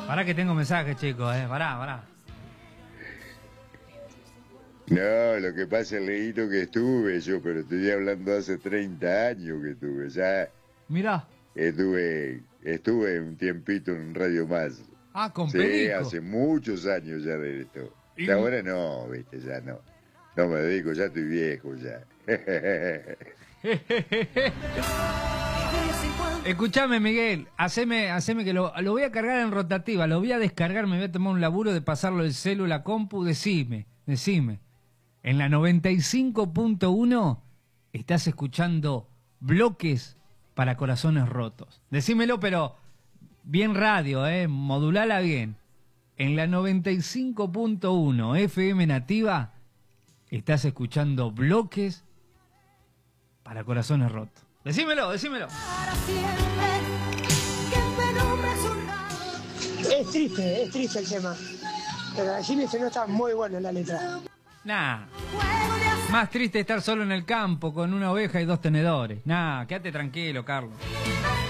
Pará que tengo mensajes, chicos, pará. No, lo que pasa es, Leito, que estuve yo, pero estoy hablando hace 30 años que estuve. Ya Mirá. estuve un tiempito en Radio Más. Ah, con Sí, Perico. hace muchos años ya de esto. Y ahora no, viste, ya no. No me dedico, ya estoy viejo ya. Escuchame, Miguel, haceme que lo voy a cargar en rotativa, lo voy a descargar, me voy a tomar un laburo de pasarlo del celu a la compu, decime. En la 95.1 estás escuchando Bloques para Corazones Rotos. Decímelo, pero bien radio, modulala bien. En la 95.1 FM Nativa estás escuchando Bloques para Corazones Rotos. Decímelo. Es triste el tema. Pero decime que no está muy bueno la letra. Nah. Más triste estar solo en el campo con una oveja y 2 tenedores. Nah, quédate tranquilo, Carlos.